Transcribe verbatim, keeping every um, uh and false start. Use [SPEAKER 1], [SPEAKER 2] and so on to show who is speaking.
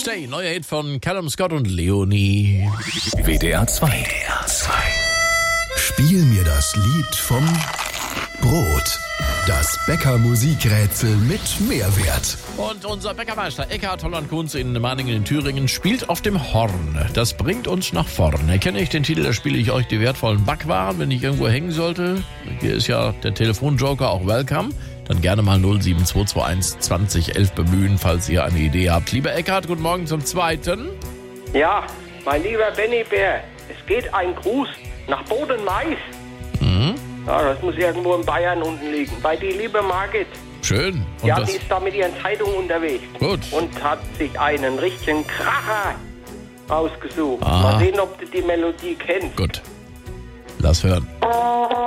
[SPEAKER 1] Stay, neuer Hit von Callum Scott und Leonie.
[SPEAKER 2] W D R zwei. W D R zwei. Spiel mir das Lied vom Brot. Das Bäcker-Musikrätsel mit Mehrwert.
[SPEAKER 1] Und unser Bäckermeister Eckhard Holland-Kunz in Maningen in Thüringen spielt auf dem Horn. Das bringt uns nach vorne. Kenne ich den Titel, da spiele ich euch die wertvollen Backwaren, wenn ich irgendwo hängen sollte. Hier ist ja der Telefonjoker auch welcome. Dann gerne mal null sieben zwei zwei eins zwanzig elf bemühen, falls ihr eine Idee habt. Lieber Eckhard, guten Morgen zum Zweiten.
[SPEAKER 3] Ja, mein lieber Benny Bär, es geht ein Gruß nach Boden-Mais.
[SPEAKER 1] Mhm.
[SPEAKER 3] Ja, das muss irgendwo in Bayern unten liegen. Bei die liebe Margit.
[SPEAKER 1] Schön. Und
[SPEAKER 3] ja,
[SPEAKER 1] das?
[SPEAKER 3] die ist da mit ihren Zeitungen unterwegs.
[SPEAKER 1] Gut.
[SPEAKER 3] Und hat sich einen richtigen Kracher ausgesucht.
[SPEAKER 1] Aha.
[SPEAKER 3] Mal sehen, ob du die Melodie kennst.
[SPEAKER 1] Gut. Lass hören.